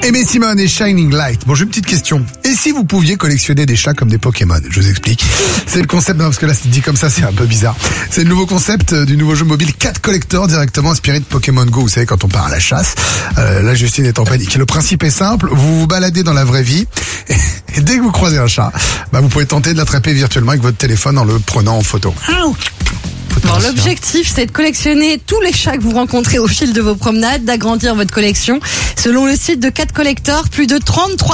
Aimé Simone et Shining Light. Bon, j'ai une petite question. Et si vous pouviez collectionner des chats comme des Pokémon? Je vous explique. C'est le concept, non, parce que là, c'est dit comme ça, c'est un peu bizarre. C'est le nouveau concept du nouveau jeu mobile Cat Collector, directement inspiré de Pokémon Go. Vous savez, quand on part à la chasse, là, Justine est en panique. Le principe est simple. Vous vous baladez dans la vraie vie. Et dès que vous croisez un chat, vous pouvez tenter de l'attraper virtuellement avec votre téléphone en le prenant en photo. Bon, l'objectif, c'est de collectionner tous les chats que vous rencontrez au fil de vos promenades, d'agrandir votre collection. Selon le site de Cat Collector, plus de 33